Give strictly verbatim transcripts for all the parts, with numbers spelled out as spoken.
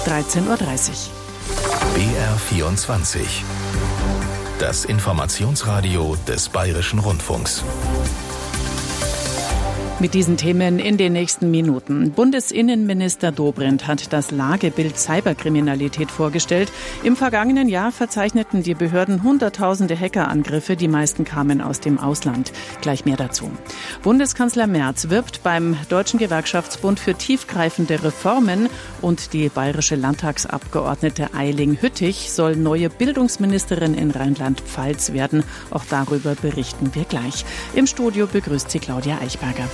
dreizehn Uhr dreißig. B R vierundzwanzig. Das Informationsradio des Bayerischen Rundfunks. Mit diesen Themen in den nächsten Minuten. Bundesinnenminister Dobrindt hat das Lagebild Cyberkriminalität vorgestellt. Im vergangenen Jahr verzeichneten die Behörden hunderttausende Hackerangriffe. Die meisten kamen aus dem Ausland. Gleich mehr dazu. Bundeskanzler Merz wirbt beim Deutschen Gewerkschaftsbund für tiefgreifende Reformen und die bayerische Landtagsabgeordnete Eiling Hüttich soll neue Bildungsministerin in Rheinland-Pfalz werden. Auch darüber berichten wir gleich. Im Studio begrüßt sie Claudia Eichberger.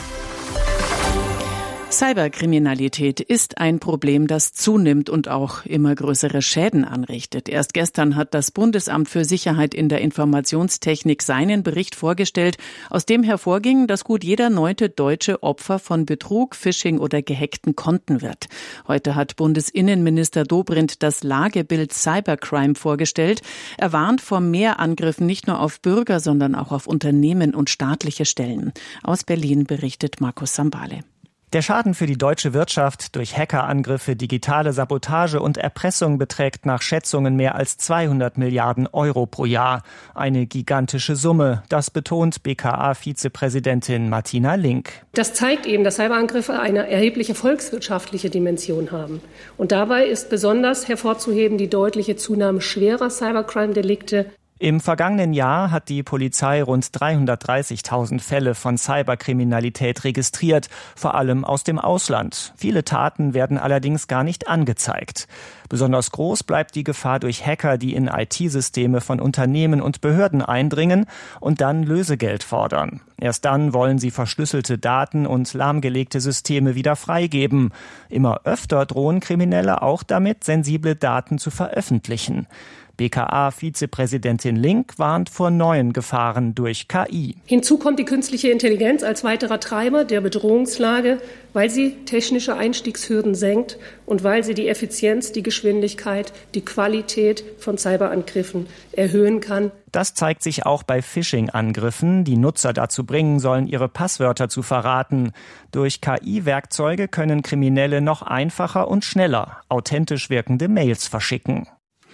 Cyberkriminalität ist ein Problem, das zunimmt und auch immer größere Schäden anrichtet. Erst gestern hat das Bundesamt für Sicherheit in der Informationstechnik seinen Bericht vorgestellt, aus dem hervorging, dass gut jeder neunte Deutsche Opfer von Betrug, Phishing oder gehackten Konten wird. Heute hat Bundesinnenminister Dobrindt das Lagebild Cybercrime vorgestellt. Er warnt vor mehr Angriffen nicht nur auf Bürger, sondern auch auf Unternehmen und staatliche Stellen. Aus Berlin berichtet Markus Sambale. Der Schaden für die deutsche Wirtschaft durch Hackerangriffe, digitale Sabotage und Erpressung beträgt nach Schätzungen mehr als zweihundert Milliarden Euro pro Jahr. Eine gigantische Summe, das betont B K A-Vizepräsidentin Martina Link. Das zeigt eben, dass Cyberangriffe eine erhebliche volkswirtschaftliche Dimension haben. Und dabei ist besonders hervorzuheben die deutliche Zunahme schwerer Cybercrime-Delikte. Im vergangenen Jahr hat die Polizei rund dreihundertdreißigtausend Fälle von Cyberkriminalität registriert, vor allem aus dem Ausland. Viele Taten werden allerdings gar nicht angezeigt. Besonders groß bleibt die Gefahr durch Hacker, die in I T-Systeme von Unternehmen und Behörden eindringen und dann Lösegeld fordern. Erst dann wollen sie verschlüsselte Daten und lahmgelegte Systeme wieder freigeben. Immer öfter drohen Kriminelle auch damit, sensible Daten zu veröffentlichen. B K A-Vizepräsidentin Link warnt vor neuen Gefahren durch K I. Hinzu kommt die künstliche Intelligenz als weiterer Treiber der Bedrohungslage, weil sie technische Einstiegshürden senkt und weil sie die Effizienz, die Geschwindigkeit, die Qualität von Cyberangriffen erhöhen kann. Das zeigt sich auch bei Phishing-Angriffen, die Nutzer dazu bringen sollen, ihre Passwörter zu verraten. Durch K I-Werkzeuge können Kriminelle noch einfacher und schneller authentisch wirkende Mails verschicken.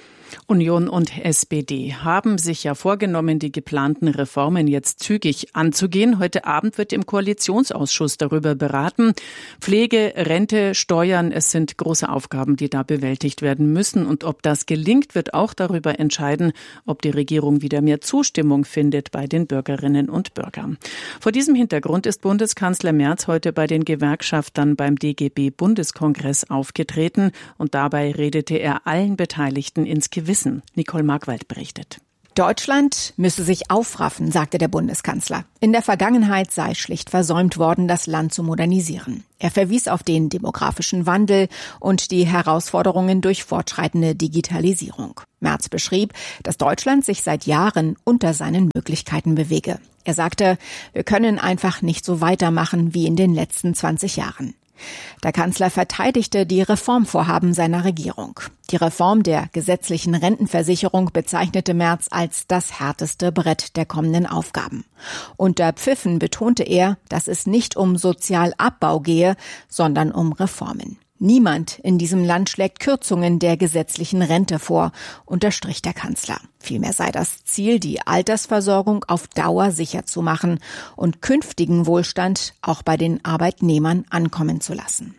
Union und S P D haben sich ja vorgenommen, die geplanten Reformen jetzt zügig anzugehen. Heute Abend wird im Koalitionsausschuss darüber beraten. Pflege, Rente, Steuern, es sind große Aufgaben, die da bewältigt werden müssen. Und ob das gelingt, wird auch darüber entscheiden, ob die Regierung wieder mehr Zustimmung findet bei den Bürgerinnen und Bürgern. Vor diesem Hintergrund ist Bundeskanzler Merz heute bei den Gewerkschaftern beim D G B-Bundeskongress aufgetreten. Und dabei redete er allen Beteiligten ins Gewissen. Nicole Markwald berichtet. Deutschland müsse sich aufraffen, sagte der Bundeskanzler. In der Vergangenheit sei schlicht versäumt worden, das Land zu modernisieren. Er verwies auf den demografischen Wandel und die Herausforderungen durch fortschreitende Digitalisierung. Merz beschrieb, dass Deutschland sich seit Jahren unter seinen Möglichkeiten bewege. Er sagte, wir können einfach nicht so weitermachen wie in den letzten zwanzig Jahren. Der Kanzler verteidigte die Reformvorhaben seiner Regierung. Die Reform der gesetzlichen Rentenversicherung bezeichnete Merz als das härteste Brett der kommenden Aufgaben. Unter Pfiffen betonte er, dass es nicht um Sozialabbau gehe, sondern um Reformen. Niemand in diesem Land schlägt Kürzungen der gesetzlichen Rente vor, unterstrich der Kanzler. Vielmehr sei das Ziel, die Altersversorgung auf Dauer sicher zu machen und künftigen Wohlstand auch bei den Arbeitnehmern ankommen zu lassen.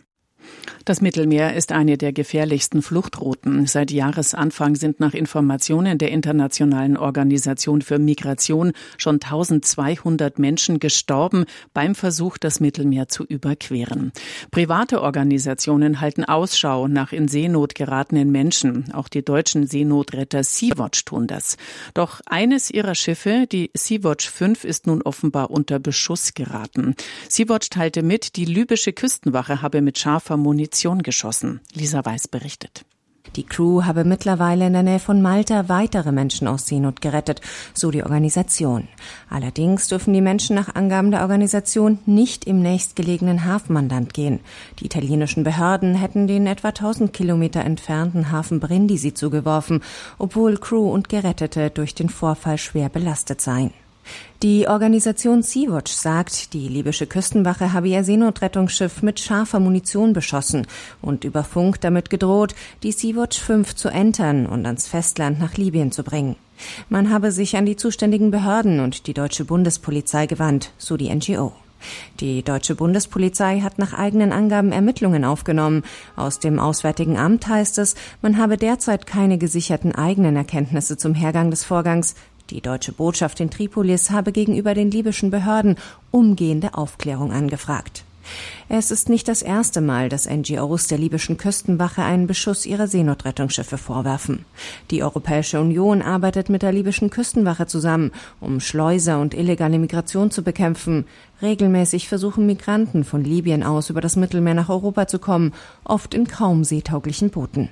Das Mittelmeer ist eine der gefährlichsten Fluchtrouten. Seit Jahresanfang sind nach Informationen der Internationalen Organisation für Migration schon eintausendzweihundert Menschen gestorben beim Versuch, das Mittelmeer zu überqueren. Private Organisationen halten Ausschau nach in Seenot geratenen Menschen. Auch die deutschen Seenotretter Sea-Watch tun das. Doch eines ihrer Schiffe, die Sea-Watch fünf, ist nun offenbar unter Beschuss geraten. Sea-Watch teilte mit, die libysche Küstenwache habe mit scharfer Munition geschossen. Lisa Weiß berichtet. Die Crew habe mittlerweile in der Nähe von Malta weitere Menschen aus Seenot gerettet, so die Organisation. Allerdings dürfen die Menschen nach Angaben der Organisation nicht im nächstgelegenen Hafen an Land gehen. Die italienischen Behörden hätten den etwa tausend Kilometer entfernten Hafen Brindisi zugeworfen, obwohl Crew und Gerettete durch den Vorfall schwer belastet seien. Die Organisation Sea-Watch sagt, die libysche Küstenwache habe ihr Seenotrettungsschiff mit scharfer Munition beschossen und über Funk damit gedroht, die Sea-Watch fünf zu entern und ans Festland nach Libyen zu bringen. Man habe sich an die zuständigen Behörden und die deutsche Bundespolizei gewandt, so die N G O. Die deutsche Bundespolizei hat nach eigenen Angaben Ermittlungen aufgenommen. Aus dem Auswärtigen Amt heißt es, man habe derzeit keine gesicherten eigenen Erkenntnisse zum Hergang des Vorgangs. Die deutsche Botschaft in Tripolis habe gegenüber den libyschen Behörden umgehende Aufklärung angefragt. Es ist nicht das erste Mal, dass N G Os der libyschen Küstenwache einen Beschuss ihrer Seenotrettungsschiffe vorwerfen. Die Europäische Union arbeitet mit der libyschen Küstenwache zusammen, um Schleuser und illegale Migration zu bekämpfen. Regelmäßig versuchen Migranten von Libyen aus über das Mittelmeer nach Europa zu kommen, oft in kaum seetauglichen Booten.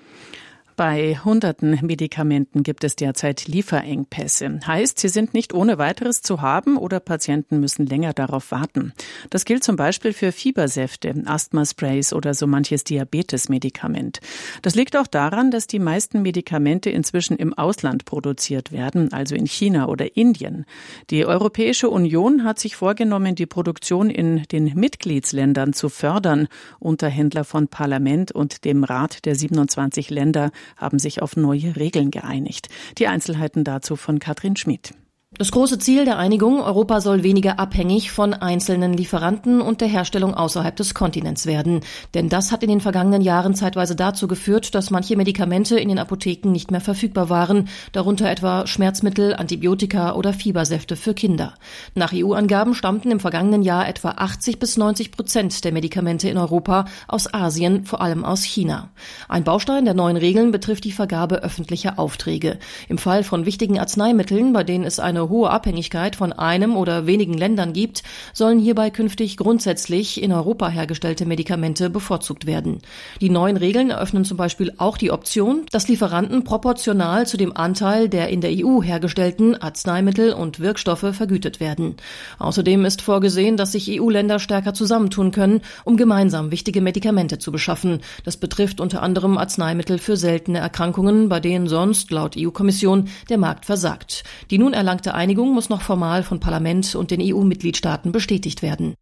Bei hunderten Medikamenten gibt es derzeit Lieferengpässe. Heißt, sie sind nicht ohne weiteres zu haben oder Patienten müssen länger darauf warten. Das gilt zum Beispiel für Fiebersäfte, Asthmasprays oder so manches Diabetesmedikament. Das liegt auch daran, dass die meisten Medikamente inzwischen im Ausland produziert werden, also in China oder Indien. Die Europäische Union hat sich vorgenommen, die Produktion in den Mitgliedsländern zu fördern. Unterhändler von Parlament und dem Rat der siebenundzwanzig Länder haben sich auf neue Regeln geeinigt. Die Einzelheiten dazu von Katrin Schmid. Das große Ziel der Einigung, Europa soll weniger abhängig von einzelnen Lieferanten und der Herstellung außerhalb des Kontinents werden. Denn das hat in den vergangenen Jahren zeitweise dazu geführt, dass manche Medikamente in den Apotheken nicht mehr verfügbar waren, darunter etwa Schmerzmittel, Antibiotika oder Fiebersäfte für Kinder. Nach E U-Angaben stammten im vergangenen Jahr etwa achtzig bis neunzig Prozent der Medikamente in Europa aus Asien, vor allem aus China. Ein Baustein der neuen Regeln betrifft die Vergabe öffentlicher Aufträge. Im Fall von wichtigen Arzneimitteln, bei denen es eine hohe Abhängigkeit von einem oder wenigen Ländern gibt, sollen hierbei künftig grundsätzlich in Europa hergestellte Medikamente bevorzugt werden. Die neuen Regeln eröffnen zum Beispiel auch die Option, dass Lieferanten proportional zu dem Anteil der in der E U hergestellten Arzneimittel und Wirkstoffe vergütet werden. Außerdem ist vorgesehen, dass sich E U-Länder stärker zusammentun können, um gemeinsam wichtige Medikamente zu beschaffen. Das betrifft unter anderem Arzneimittel für seltene Erkrankungen, bei denen sonst, laut E U-Kommission, der Markt versagt. Die nun erlangte Einigung muss noch formal von Parlament und den E U-Mitgliedstaaten bestätigt werden.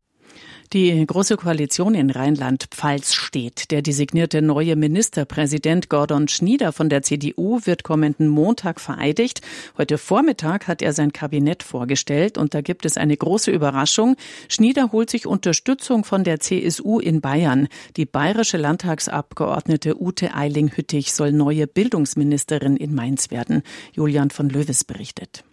Die Große Koalition in Rheinland-Pfalz steht. Der designierte neue Ministerpräsident Gordon Schnieder von der C D U wird kommenden Montag vereidigt. Heute Vormittag hat er sein Kabinett vorgestellt und da gibt es eine große Überraschung. Schnieder holt sich Unterstützung von der C S U in Bayern. Die bayerische Landtagsabgeordnete Ute Eiling-Hüttich soll neue Bildungsministerin in Mainz werden. Julian von Löwes berichtet.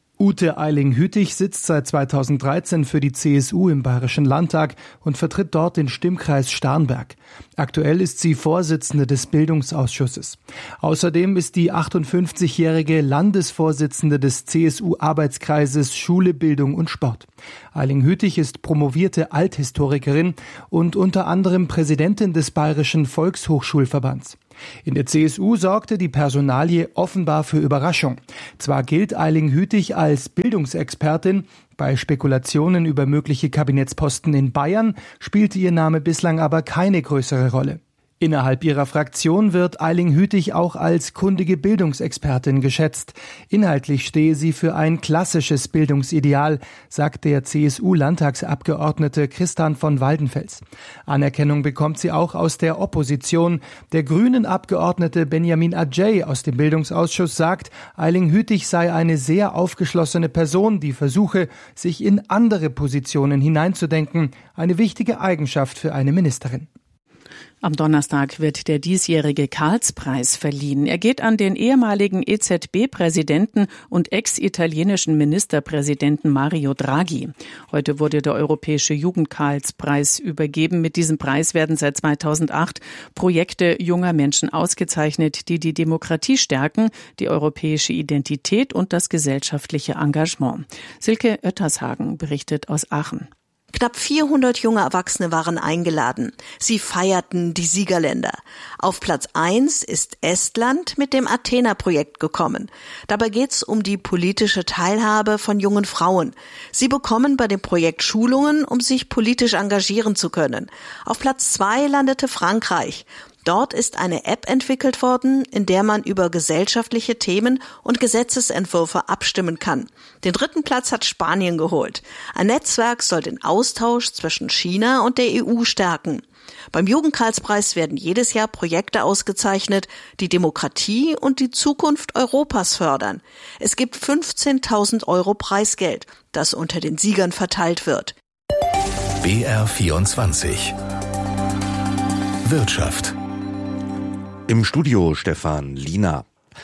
Ute Eiling-Hüttich sitzt seit zweitausenddreizehn für die C S U im Bayerischen Landtag und vertritt dort den Stimmkreis Starnberg. Aktuell ist sie Vorsitzende des Bildungsausschusses. Außerdem ist die achtundfünfzigjährige Landesvorsitzende des C S U-Arbeitskreises Schule, Bildung und Sport. Eiling-Hüttich ist promovierte Althistorikerin und unter anderem Präsidentin des Bayerischen Volkshochschulverbands. In der C S U sorgte die Personalie offenbar für Überraschung. Zwar gilt Eiling-Hüttich als Bildungsexpertin, bei Spekulationen über mögliche Kabinettsposten in Bayern spielte ihr Name bislang aber keine größere Rolle. Innerhalb ihrer Fraktion wird Eiling-Hüttich auch als kundige Bildungsexpertin geschätzt. Inhaltlich stehe sie für ein klassisches Bildungsideal, sagt der C S U-Landtagsabgeordnete Christian von Waldenfels. Anerkennung bekommt sie auch aus der Opposition. Der Grünen-Abgeordnete Benjamin Adjei aus dem Bildungsausschuss sagt, Eiling-Hüttich sei eine sehr aufgeschlossene Person, die versuche, sich in andere Positionen hineinzudenken. Eine wichtige Eigenschaft für eine Ministerin. Am Donnerstag wird der diesjährige Karlspreis verliehen. Er geht an den ehemaligen E Z B-Präsidenten und ex-italienischen Ministerpräsidenten Mario Draghi. Heute wurde der Europäische Jugend-Karlspreis übergeben. Mit diesem Preis werden seit zweitausendacht Projekte junger Menschen ausgezeichnet, die die Demokratie stärken, die europäische Identität und das gesellschaftliche Engagement. Silke Oettershagen berichtet aus Aachen. Knapp vierhundert junge Erwachsene waren eingeladen. Sie feierten die Siegerländer. Auf Platz eins ist Estland mit dem Athena-Projekt gekommen. Dabei geht's um die politische Teilhabe von jungen Frauen. Sie bekommen bei dem Projekt Schulungen, um sich politisch engagieren zu können. Auf Platz zwei landete Frankreich. Dort ist eine App entwickelt worden, in der man über gesellschaftliche Themen und Gesetzesentwürfe abstimmen kann. Den dritten Platz hat Spanien geholt. Ein Netzwerk soll den Austausch zwischen China und der E U stärken. Beim Jugendkarlspreis werden jedes Jahr Projekte ausgezeichnet, die Demokratie und die Zukunft Europas fördern. Es gibt fünfzehntausend Euro Preisgeld, das unter den Siegern verteilt wird. B R vierundzwanzig Wirtschaft. Im Studio Stefan Lina.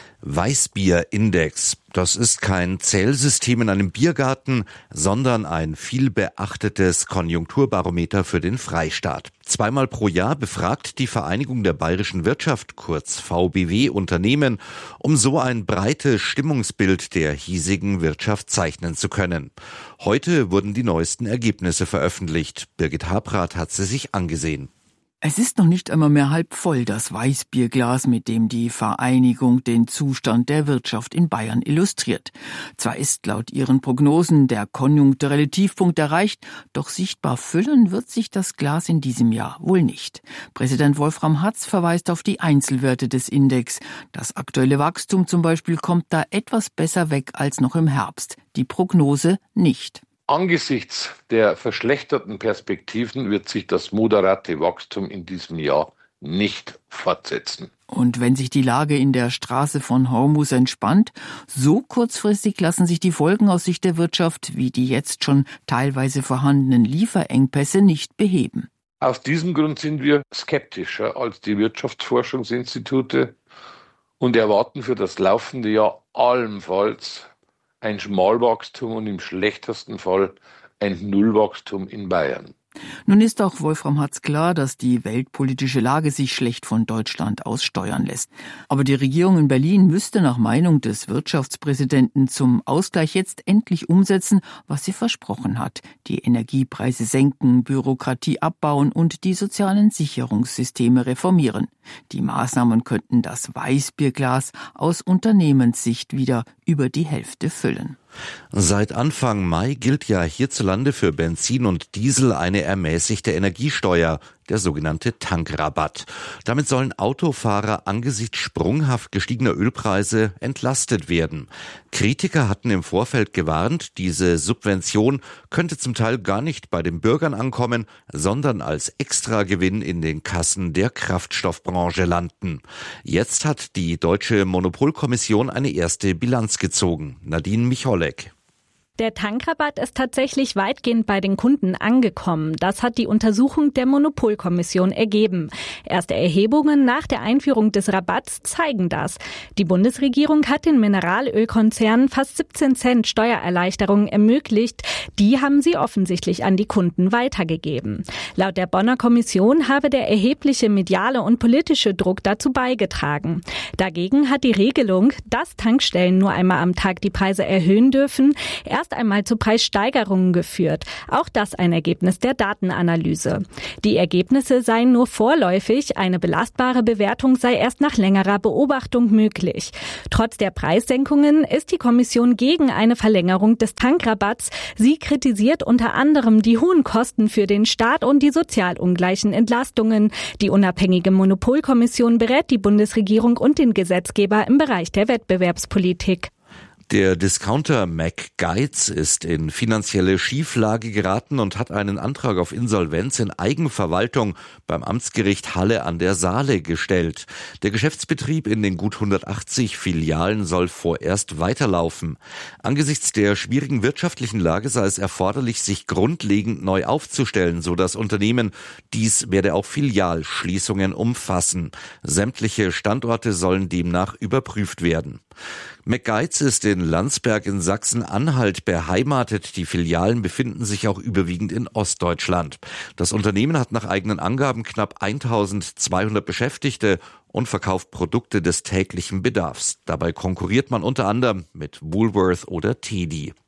Weißbierindex, das ist kein Zählsystem in einem Biergarten, sondern ein viel beachtetes Konjunkturbarometer für den Freistaat. Zweimal pro Jahr befragt die Vereinigung der Bayerischen Wirtschaft, kurz V B W, Unternehmen, um so ein breites Stimmungsbild der hiesigen Wirtschaft zeichnen zu können. Heute wurden die neuesten Ergebnisse veröffentlicht. Birgit Habrath hat sie sich angesehen. Es ist noch nicht einmal mehr halb voll, das Weißbierglas, mit dem die Vereinigung den Zustand der Wirtschaft in Bayern illustriert. Zwar ist laut ihren Prognosen der konjunkturelle Tiefpunkt erreicht, doch sichtbar füllen wird sich das Glas in diesem Jahr wohl nicht. Präsident Wolfram Hatz verweist auf die Einzelwerte des Index. Das aktuelle Wachstum zum Beispiel kommt da etwas besser weg als noch im Herbst. Die Prognose nicht. Angesichts der verschlechterten Perspektiven wird sich das moderate Wachstum in diesem Jahr nicht fortsetzen. Und wenn sich die Lage in der Straße von Hormuz entspannt, so kurzfristig lassen sich die Folgen aus Sicht der Wirtschaft wie die jetzt schon teilweise vorhandenen Lieferengpässe nicht beheben. Aus diesem Grund sind wir skeptischer als die Wirtschaftsforschungsinstitute und erwarten für das laufende Jahr allenfalls ein Schmalwachstum und im schlechtesten Fall ein Nullwachstum in Bayern. Nun ist auch Wolfram Hatz klar, dass die weltpolitische Lage sich schlecht von Deutschland aus steuern lässt. Aber die Regierung in Berlin müsste nach Meinung des Wirtschaftspräsidenten zum Ausgleich jetzt endlich umsetzen, was sie versprochen hat. Die Energiepreise senken, Bürokratie abbauen und die sozialen Sicherungssysteme reformieren. Die Maßnahmen könnten das Weißbierglas aus Unternehmenssicht wieder über die Hälfte füllen. Seit Anfang Mai gilt ja hierzulande für Benzin und Diesel eine ermäßigte Energiesteuer, der sogenannte Tankrabatt. Damit sollen Autofahrer angesichts sprunghaft gestiegener Ölpreise entlastet werden. Kritiker hatten im Vorfeld gewarnt, diese Subvention könnte zum Teil gar nicht bei den Bürgern ankommen, sondern als Extragewinn in den Kassen der Kraftstoffbranche landen. Jetzt hat die Deutsche Monopolkommission eine erste Bilanz gezogen. Nadine Micholek. Der Tankrabatt ist tatsächlich weitgehend bei den Kunden angekommen. Das hat die Untersuchung der Monopolkommission ergeben. Erste Erhebungen nach der Einführung des Rabatts zeigen das. Die Bundesregierung hat den Mineralölkonzernen fast siebzehn Cent Steuererleichterungen ermöglicht. Die haben sie offensichtlich an die Kunden weitergegeben. Laut der Bonner Kommission habe der erhebliche mediale und politische Druck dazu beigetragen. Dagegen hat die Regelung, dass Tankstellen nur einmal am Tag die Preise erhöhen dürfen, erst einmal zu Preissteigerungen geführt. Auch das ein Ergebnis der Datenanalyse. Die Ergebnisse seien nur vorläufig, eine belastbare Bewertung sei erst nach längerer Beobachtung möglich. Trotz der Preissenkungen ist die Kommission gegen eine Verlängerung des Tankrabatts. Sie kritisiert unter anderem die hohen Kosten für den Staat und die sozial ungleichen Entlastungen. Die unabhängige Monopolkommission berät die Bundesregierung und den Gesetzgeber im Bereich der Wettbewerbspolitik. Der Discounter McGuides ist in finanzielle Schieflage geraten und hat einen Antrag auf Insolvenz in Eigenverwaltung beim Amtsgericht Halle an der Saale gestellt. Der Geschäftsbetrieb in den gut hundertachtzig Filialen soll vorerst weiterlaufen. Angesichts der schwierigen wirtschaftlichen Lage sei es erforderlich, sich grundlegend neu aufzustellen, so das Unternehmen. Dies werde auch Filialschließungen umfassen. Sämtliche Standorte sollen demnach überprüft werden. McGuides ist in Landsberg in Sachsen-Anhalt beheimatet. Die Filialen befinden sich auch überwiegend in Ostdeutschland. Das Unternehmen hat nach eigenen Angaben knapp eintausendzweihundert Beschäftigte und verkauft Produkte des täglichen Bedarfs. Dabei konkurriert man unter anderem mit Woolworth oder Teddy.